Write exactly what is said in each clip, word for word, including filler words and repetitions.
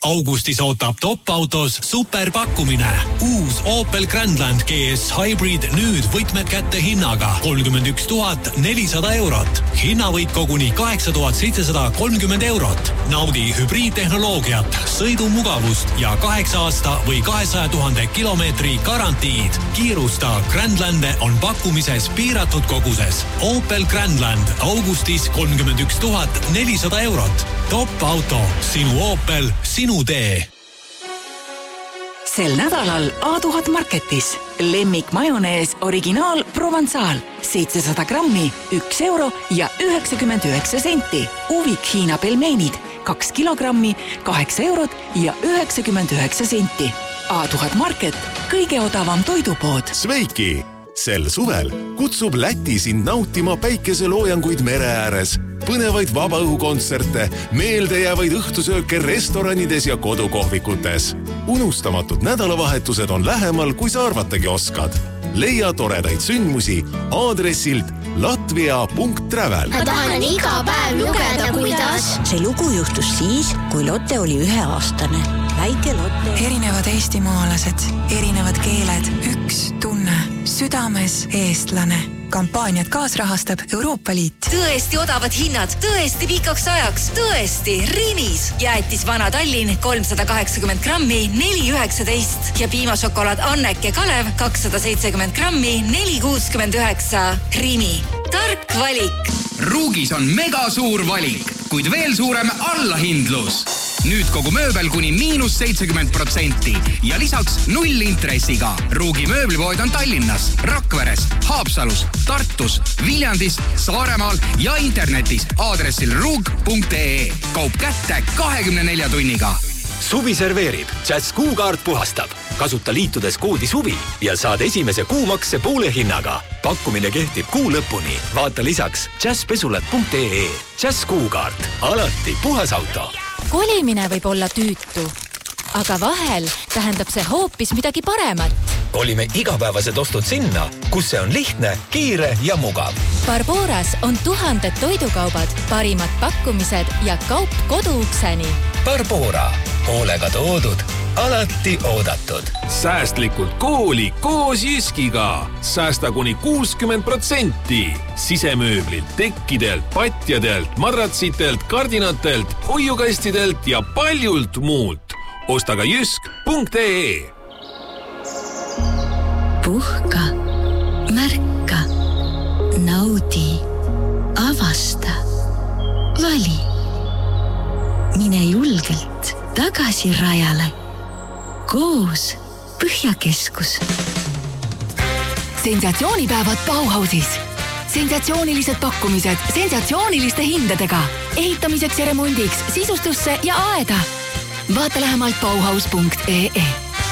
Augustis ootab top-autos superpakkumine. Uus Opel Grandland G S Hybrid nüüd võtmed kätte hinnaga kolmkümmend üks tuhat nelisada eurot. Hinnavõit koguni kaheksa tuhat seitsesada kolmkümmend eurot. Naudi hübriidtehnoloogiat, sõidumugavust ja kaheksa aasta või kahesaja tuhande kilomeetri garantiid. Kiirusta, Grandlande on pakkumises piiratud koguses. Opel Grandland Augustis kolmkümmend üks tuhat nelisada eurot. Top auto, sinu Opel, sinu tee. Sel nädalal A tuhat Marketis. Lemmik majonees originaal Provençal. seitsesada grammi, üks euro ja üheksakümmend üheksa senti. Uvik Hiina pelmeenid, kaks kilogrammi, kaheksa eurot ja üheksakümmend üheksa senti. A tuhat Market, kõige odavam toidupood. Sveiki! Sel suvel kutsub Läti sind nautima päikeseloojanguid mere ääres, põnevaid vabaõhukontserte, meeldejäävaid õhtusööke restoranides ja kodukohvikutes. Unustamatud nädalavahetused on lähemal, kui sa arvatagi oskad. Leia toredaid sündmusi aadressilt latvia punkt travel. Ma tahan iga päev lugeda, kuidas. See lugu juhtus siis, kui Lotte oli üheaastane. Väike Lotte. Erinevad eestimaalased, erinevad keeled, üks tunne, südames eestlane. Kampaaniat kaasrahastab Euroopa Liit. Tõesti odavad hinnad, tõesti pikaks ajaks, tõesti Rimis. Jäätis Vana Tallinn kolmsada kaheksakümmend grammi, neli üheksateist ja piimašokolaad Anneke Kalev kakssada seitsekümmend grammi, neli kuuskümmend üheksa. Rimi. Tark valik. Ruugis on mega suur valik, kuid veel suurem allahindlus. Nüüd kogu mööbel kuni miinus seitsekümmend protsenti ja lisaks null intressiga. Ruugi mööblipood on Tallinnas, Rakveres, Haapsalus, Tartus, Viljandis, Saaremaal ja internetis aadressil ruug punkt ee. Kaup kätte kahekümne nelja tunniga. Suvi serveerib, Jazz kuukaart puhastab. Kasuta liitudes koodi suvi ja saad esimese kuumakse poole hinnaga. Pakkumine kehtib kuu lõpuni. Vaata lisaks jazzpesulat punkt ee. Jazz kuukaart. Alati puhas auto. Kolimine võib olla tüütu, aga vahel tähendab see hoopis midagi paremat. Kolime igapäevased ostud sinna, kus see on lihtne, kiire ja mugav. Barboras on tuhanded toidukaubad, parimad pakkumised ja kaup koduukseni. Barbora. Hoolega toodud, alati oodatud. Säästlikult kooli koos Jyskiga. Säästa kuni kuuskümmend protsenti. Sisemööblilt, tekkidelt, patjadelt, madratsitelt, kardinatelt, hoiukastidelt ja paljult muult. Osta ka jysk punkt ee. Puhka, märka, naudi, avasta, vali. Mine julgelt tagasi rajale. Koos Põhjakeskus. Sensatsioonipäevad Bauhausis. Sensatsioonilised pakkumised sensatsiooniliste hindadega. Ehitamiseks ja remondiks, sisustusse ja aeda. Vaata lähemalt bauhaus punkt ee.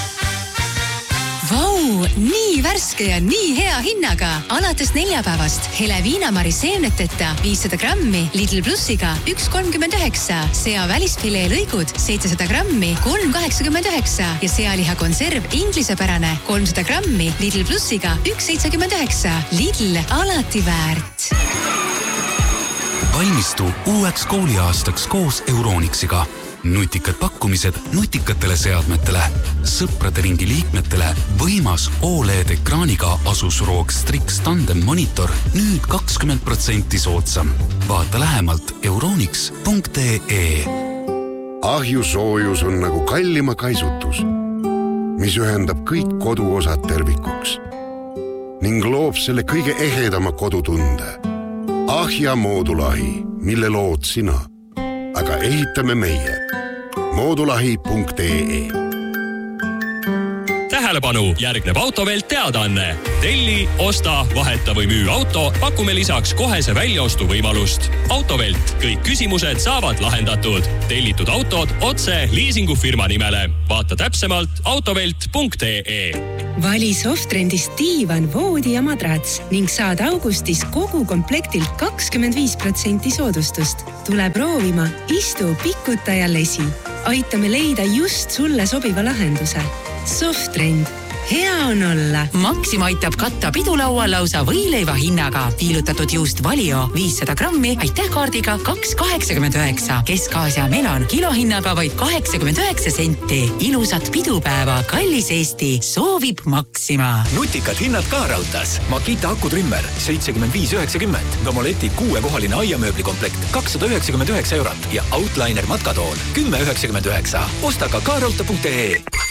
Vau, nii värske ja nii hea hinnaga. Alates neljapäevast hele viinamari seemneteta viissada grammi Lidl Plussiga üks kolmkümmend üheksa. Sea välisfilee lõigud seitsesada grammi kolm kaheksakümmend üheksa ja sealiha konserv inglisepärane kolmsada grammi Lidl Plussiga üks seitsekümmend üheksa. Lidl alati väärt. Valmistu uueks kooliaastaks koos Euronixiga. Nutikad pakkumised nutikatele seadmetele, sõprade ringi liikmetele, võimas O L E D-ekraaniga Asus R O G Strix Tandem monitor nüüd kakskümmend protsenti soodsam. Vaata lähemalt euronix punkt ee. Ahjusoojus on nagu kallima kaisutus, mis ühendab kõik koduosad tervikuks ning loob selle kõige ehedama kodutunde. Ahja moodulahi, mille lood sina, aga ehitame meie. moodulahi punkt ee. Tähelepanu, järgneb Autovelt teadaanne. Telli, osta, vaheta või müü auto, pakume lisaks kohese väljaostu võimalust. Autovelt, kõik küsimused saavad lahendatud. Tellitud autod otse liisingufirma nimele. Vaata täpsemalt autovelt punkt ee. Vali Softrendist diivan, voodi ja madrats ning saad augustis kogu komplektilt kakskümmend viis protsenti soodustust. Tule proovima, istu, pikuta ja lesi. Aitame leida just sulle sobiva lahenduse. Softrend. hea on olla. Maxima aitab katta pidulaua lausa võileiva hinnaga. Viilutatud juust Valio viissada grammi, aitäh kaardiga kaks kaheksakümmend üheksa. Kesk-Aasia melon kilohinnaga vaid kaheksakümmend üheksa senti. Ilusat pidupäeva, kallis Eesti, soovib Maxima. Nutikad hinnad ka raudtas. Makita akutrimmer seitsekümmend viis üheksakümmend. Domoleti kuuekohaline aiamööblikomplekt kakssada üheksakümmend üheksa eurot ja Outliner matkatool kümme üheksakümmend üheksa. Osta ka kaarauta punkt ee.